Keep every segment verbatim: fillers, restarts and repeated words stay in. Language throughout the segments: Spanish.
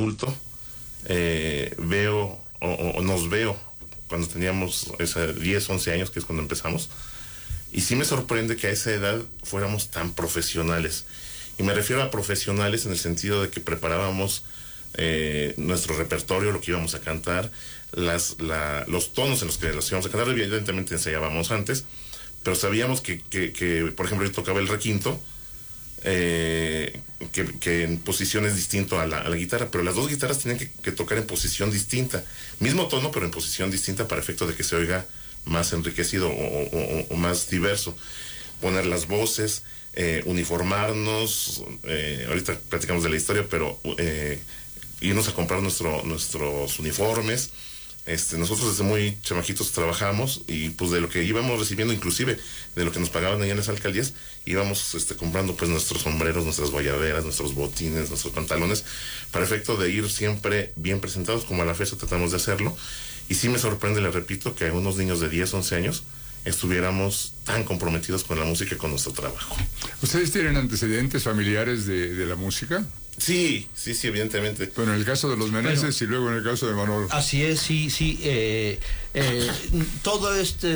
adulto eh, veo o, o nos veo cuando teníamos esa diez, once años, que es cuando empezamos, y sí me sorprende que a esa edad fuéramos tan profesionales. Y me refiero a profesionales en el sentido de que preparábamos eh, nuestro repertorio, lo que íbamos a cantar, las, la, los tonos en los que los íbamos a cantar. Evidentemente ensayábamos antes, pero sabíamos que, que, que por ejemplo, yo tocaba el requinto, eh, que, que en posición es distinto a la, a la guitarra, pero las dos guitarras tenían que, que tocar en posición distinta. Mismo tono, pero en posición distinta para efecto de que se oiga más enriquecido o, o, o más diverso. Poner las voces, eh, uniformarnos, eh, ahorita platicamos de la historia, pero eh, irnos a comprar nuestro, nuestros uniformes. Este, nosotros desde muy chamaquitos trabajamos y pues de lo que íbamos recibiendo, inclusive de lo que nos pagaban allá en las alcaldías, íbamos este, comprando pues nuestros sombreros, nuestras guayaberas, nuestros botines, nuestros pantalones, para efecto de ir siempre bien presentados, como a la fecha tratamos de hacerlo. Y sí me sorprende, le repito, que unos niños de diez, once años estuviéramos tan comprometidos con la música y con nuestro trabajo. ¿Ustedes tienen antecedentes familiares de, de la música? Sí, sí, sí, evidentemente. Bueno, en el caso de los Meneses, bueno, y luego en el caso de Manolo. Así es, sí, sí. Eh, eh, todo este,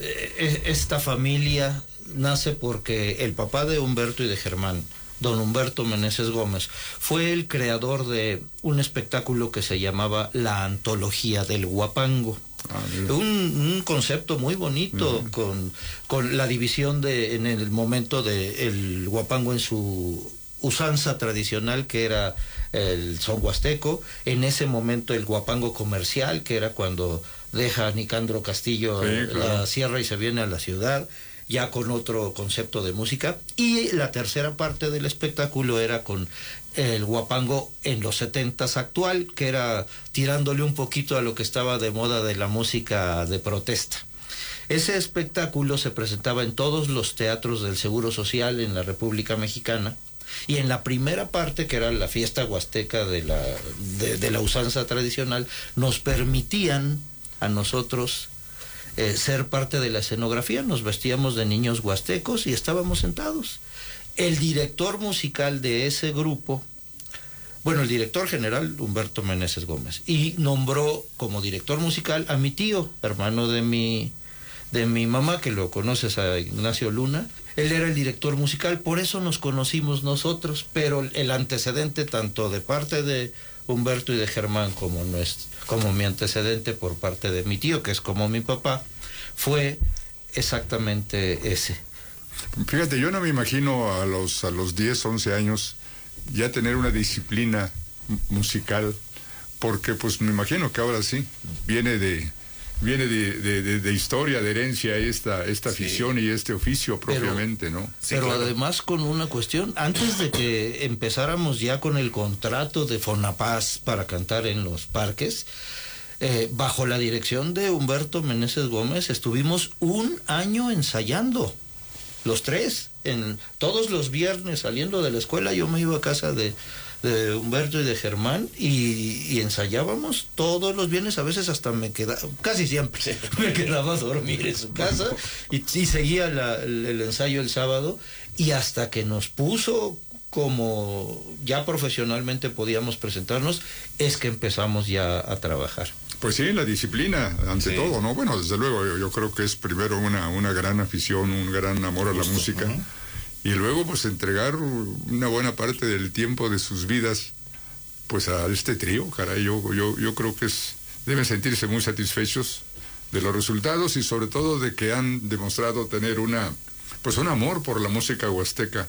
eh, esta familia nace porque el papá de Humberto y de Germán, don Humberto Meneses Gómez, fue el creador de un espectáculo que se llamaba La Antología del Huapango. Ah, un, un concepto muy bonito, uh-huh. con, con la división de, en el momento de el huapango en su usanza tradicional, que era el son huasteco, en ese momento el huapango comercial, que era cuando deja Nicandro Castillo sí, claro. la sierra y se viene a la ciudad, ya con otro concepto de música, y la tercera parte del espectáculo era con el huapango en los setentas actual, que era tirándole un poquito a lo que estaba de moda de la música de protesta. Ese espectáculo se presentaba en todos los teatros del Seguro Social en la República Mexicana, y en la primera parte, que era la fiesta huasteca de la, de, de la usanza tradicional, nos permitían a nosotros eh, ser parte de la escenografía. Nos vestíamos de niños huastecos y estábamos sentados. El director musical de ese grupo, bueno, el director general, Humberto Meneses Gómez, y nombró como director musical a mi tío, hermano de mi, de mi mamá, que lo conoces, a Ignacio Luna. Él era el director musical, por eso nos conocimos nosotros, pero el antecedente tanto de parte de Humberto y de Germán como, nuestro, como mi antecedente por parte de mi tío, que es como mi papá, fue exactamente ese. Fíjate, yo no me imagino a los, a los diez, once años ya tener una disciplina musical, porque pues me imagino que ahora sí, viene de... viene de, de, de, de historia, de herencia, esta, esta sí. afición y este oficio propiamente, pero, ¿no? Sí, pero claro. Además con una cuestión, antes de que empezáramos ya con el contrato de Fonapaz para cantar en los parques, eh, bajo la dirección de Humberto Meneses Gómez, estuvimos un año ensayando, los tres, en todos los viernes saliendo de la escuela, yo me iba a casa de... de Humberto y de Germán y, y ensayábamos todos los viernes, a veces hasta me quedaba, casi siempre sí. me quedaba a dormir en su casa y, y seguía la, el, el ensayo el sábado, y hasta que nos puso como ya profesionalmente podíamos presentarnos, es que empezamos ya a trabajar. Pues sí, la disciplina, ante sí. todo, ¿no? Bueno, desde luego, yo, yo creo que es primero una, una gran afición, un gran amor a la Justo. música, uh-huh. y luego pues entregar una buena parte del tiempo de sus vidas pues a este trío, caray, yo, yo, yo creo que es, deben sentirse muy satisfechos de los resultados y sobre todo de que han demostrado tener una, pues un amor por la música huasteca.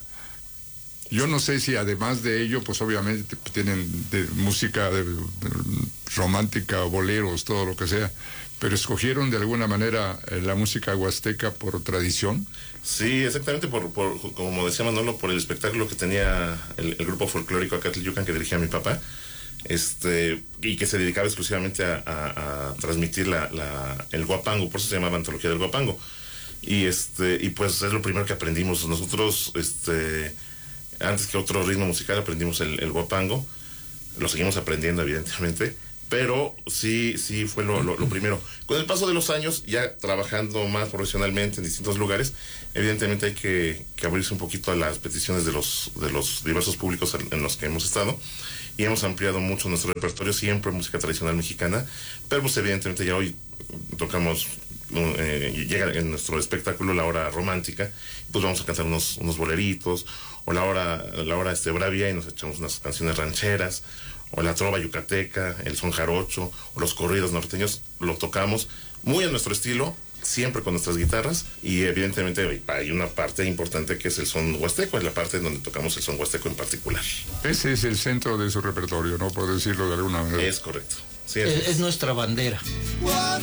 Yo no sé si además de ello, pues obviamente tienen de música de, de, romántica, boleros, todo lo que sea, pero escogieron de alguna manera eh, la música huasteca por tradición. Sí, exactamente, por, por como decía Manolo, por el espectáculo que tenía el, el grupo folclórico Acatliyucan que dirigía mi papá, este, y que se dedicaba exclusivamente a, a, a transmitir la, la, el huapango, por eso se llamaba Antología del Huapango. Y este, y pues es lo primero que aprendimos. Nosotros, este, antes que otro ritmo musical, aprendimos el, el huapango, lo seguimos aprendiendo evidentemente, pero sí, sí fue lo, lo, lo primero. Con el paso de los años, ya trabajando más profesionalmente en distintos lugares, evidentemente hay que, que abrirse un poquito a las peticiones de los, de los diversos públicos en, en los que hemos estado, y hemos ampliado mucho nuestro repertorio, siempre música tradicional mexicana, pero pues evidentemente ya hoy tocamos, eh, llega en nuestro espectáculo la hora romántica, pues vamos a cantar unos, unos boleritos, o la hora, la hora este, bravia y nos echamos unas canciones rancheras, o la trova yucateca, el son jarocho, o los corridos norteños, lo tocamos muy a nuestro estilo, siempre con nuestras guitarras, y evidentemente hay una parte importante que es el son huasteco, es la parte en donde tocamos el son huasteco en particular. Ese es el centro de su repertorio, ¿no? Por decirlo de alguna manera. Es correcto. Sí, es, es, es nuestra bandera. One